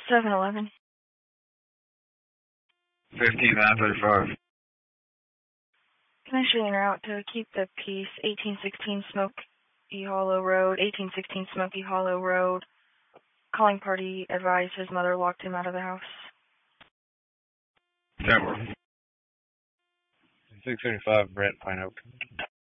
7-Eleven. 15935. Finishing route to Keep the Peace, 1816 Smoky Hollow Road, 1816 Smoky Hollow Road. Calling party advised his mother locked him out of the house. 10-4. 675 Brent Pine Oak.